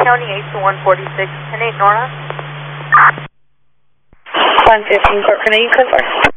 County 8 to 146, 10-8 Nora. 115 Court, can I use